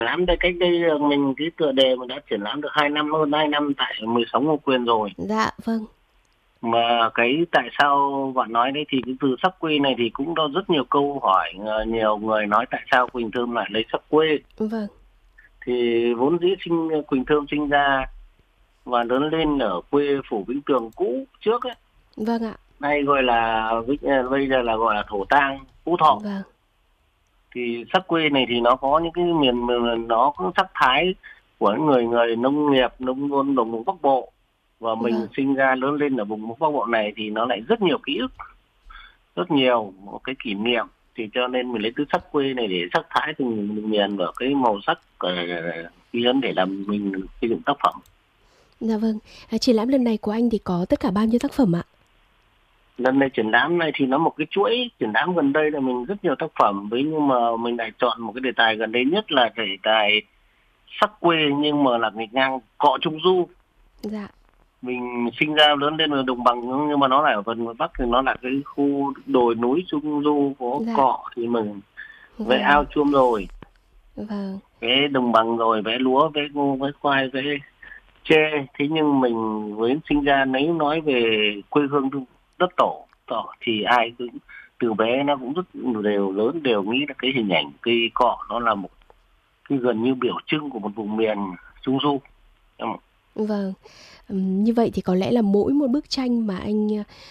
lãm đây cách đây mình cái tựa đề mình đã triển lãm được 2 năm, hơn 2 năm tại 16 Ngô Quyền rồi. Dạ vâng. Mà cái tại sao bạn nói đấy thì cái từ sắc quê này thì cũng có rất nhiều câu hỏi, nhiều người nói tại sao Quỳnh Thơm lại lấy sắc quê. Vâng. Thì vốn dĩ Quỳnh Thơm sinh ra và lớn lên ở quê phủ Vĩnh Tường cũ trước ấy. Vâng ạ. Nay gọi là bây giờ là gọi là Thổ Tang, Phú Thọ. Vâng. Thì sắc quê này thì nó có những cái miền, nó có sắc thái của người người nông nghiệp, nông thôn đồng bằng Bắc Bộ, và mình Vâng. sinh ra lớn lên ở vùng Bắc Bộ này thì nó lại rất nhiều ký ức, rất nhiều một cái kỷ niệm. Thì cho nên mình lấy từ sắc quê này để sắc thái từng miền và cái màu sắc ghi ấn để làm mình xây dựng tác phẩm. Dạ vâng. Triển lãm lần này của anh thì có tất cả bao nhiêu tác phẩm ạ? Lần này triển lãm này thì nó một cái chuỗi triển lãm gần đây là mình rất nhiều tác phẩm, nhưng mà mình lại chọn một cái đề tài gần đây nhất là đề tài sắc quê nhưng mà là nghịch ngang cọ Trung Du. Dạ. Mình sinh ra lớn lên ở đồng bằng nhưng mà nó lại ở phần ngoài Bắc, thì nó là cái khu đồi núi Trung Du có Dạ. cọ, thì mình vẽ Vâng. ao chuông rồi, Vâng. vẽ đồng bằng rồi, vẽ lúa, vẽ ngô, vẽ khoai, vẽ tre. Thế nhưng mình với sinh ra nếu nói về quê hương đất tổ thì ai cũng từ bé nó cũng rất đều lớn đều nghĩ là cái hình ảnh cây cọ nó là một cái gần như biểu trưng của một vùng miền Trung Du. Vâng. Như vậy thì có lẽ là mỗi một bức tranh mà anh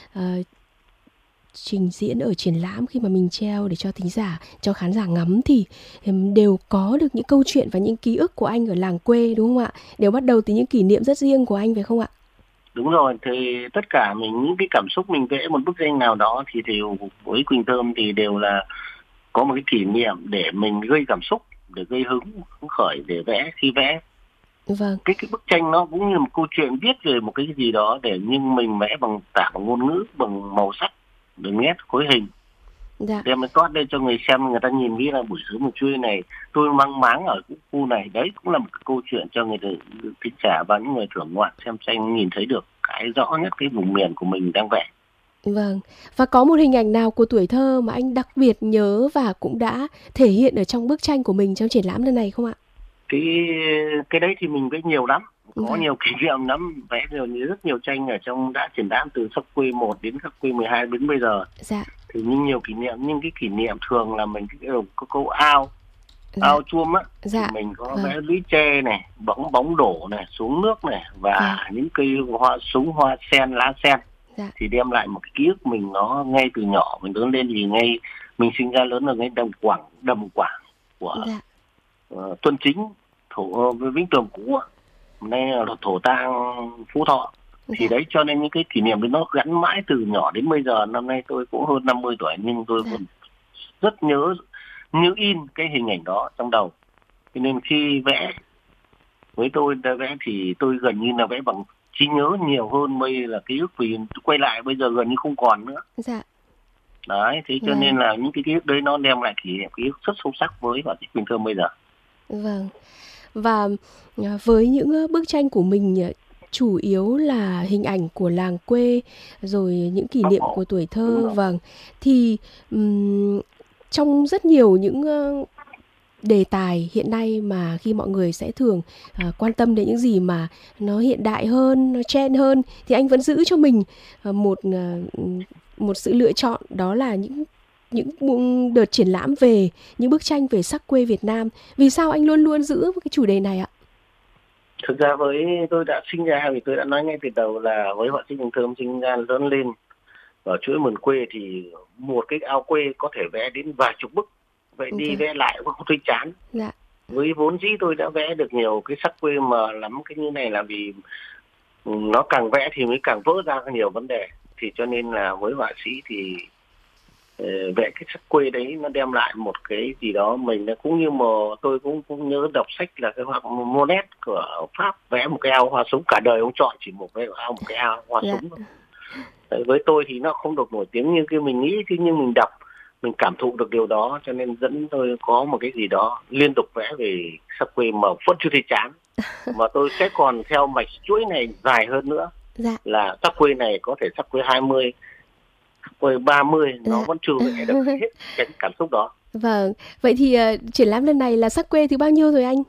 trình diễn ở triển lãm khi mà mình treo để cho thính giả, cho khán giả ngắm thì đều có được những câu chuyện và những ký ức của anh ở làng quê, đúng không ạ? Đều bắt đầu từ những kỷ niệm rất riêng của anh, phải không ạ? Đúng rồi, thì tất cả mình những cái cảm xúc mình vẽ một bức tranh nào đó thì đều với Quỳnh Thơm thì đều là có một cái kỷ niệm để mình gây cảm xúc, để gây hứng khởi để vẽ. Khi vẽ Vâng. cái bức tranh nó cũng như một câu chuyện viết về một cái gì đó, để nhưng mình vẽ bằng tả bằng ngôn ngữ, bằng màu sắc, đường nét, khối hình. Dạ. Đem cái toát lên cho người xem, người ta nhìn nghĩ là buổi sớm một chuôi này tôi mang máng ở cái khu này, đấy cũng là một cái câu chuyện cho người thính giả và những người thưởng ngoạn xem tranh nhìn thấy được cái rõ nhất cái vùng miền của mình đang vẽ. Vâng. Và có một hình ảnh nào của tuổi thơ mà anh đặc biệt nhớ và cũng đã thể hiện ở trong bức tranh của mình trong triển lãm lần này không ạ? Cái đấy thì mình vẽ nhiều lắm, có Vâng. nhiều kỷ niệm lắm, vẽ rất nhiều tranh ở trong đã triển lãm từ sắc quê 1 đến sắc quê 12 đến bây giờ. Dạ. Thì nhiều kỷ niệm, nhưng cái kỷ niệm thường là mình có câu ao, Dạ. ao chuông á, Dạ. thì mình có Vâng. vẽ lũy tre này, bóng đổ này, xuống nước này, và những cây hoa súng, hoa sen, lá sen. Dạ. Thì đem lại một cái ký ức mình nó ngay từ nhỏ mình lớn lên, thì ngay mình sinh ra lớn ở ngay đầm quảng của Dạ. Tuân Chính, Vĩnh Tường cũ á, nay là Thổ Tang, Phú Thọ. Thì đấy, cho nên những cái kỷ niệm đấy nó gắn mãi từ nhỏ đến bây giờ. Năm nay tôi cũng hơn 50 tuổi nhưng tôi vẫn rất nhớ như in cái hình ảnh đó trong đầu. Cho nên khi vẽ với tôi đã vẽ thì tôi gần như là vẽ bằng trí nhớ nhiều hơn bây là ký ức, vì quay lại bây giờ gần như không còn nữa. Dạ. Đấy, thế cho nên là những cái ký ức đấy nó đem lại ký ức rất sâu sắc với họa sĩ Quỳnh Thơm bây giờ. Vâng. Và với những bức tranh của mình chủ yếu là hình ảnh của làng quê, rồi những kỷ niệm của tuổi thơ. Vâng. Thì trong rất nhiều những đề tài hiện nay mà khi mọi người sẽ thường quan tâm đến những gì mà nó hiện đại hơn, nó trend hơn, thì anh vẫn giữ cho mình một sự lựa chọn, đó là những đợt triển lãm về những bức tranh về sắc quê Việt Nam. Vì sao anh luôn luôn giữ cái chủ đề này ạ? Thực ra với tôi đã sinh ra, vì tôi đã nói ngay từ đầu là với họa sĩ Quỳnh Thơm sinh ra lớn lên ở chuỗi miền quê, thì một cái ao quê có thể vẽ đến vài chục bức, vậy đi vẽ lại cũng không thấy chán. Dạ. Với vốn dĩ tôi đã vẽ được nhiều cái sắc quê mà lắm cái như này là vì nó càng vẽ thì mới càng vỡ ra nhiều vấn đề. Thì cho nên là với họa sĩ thì vẽ cái sắc quê đấy nó đem lại một cái gì đó mình cũng như mà tôi cũng nhớ đọc sách là cái họa Monet của Pháp vẽ một cái ao hoa súng, cả đời ông chọn chỉ một cái ao hoa súng. Với tôi thì nó không được nổi tiếng như cái mình nghĩ, thế nhưng mình đọc mình cảm thụ được điều đó, cho nên dẫn tôi có một cái gì đó liên tục vẽ về sắc quê mà vẫn chưa thấy chán. Mà tôi sẽ còn theo mạch chuỗi này dài hơn nữa. Dạ. Là sắc quê này có thể sắc quê 20, sắc quê 30 nó vẫn chưa vẽ được hết cái cảm xúc đó. Vâng, vậy thì triển lãm lần này là sắc quê thứ bao nhiêu rồi anh?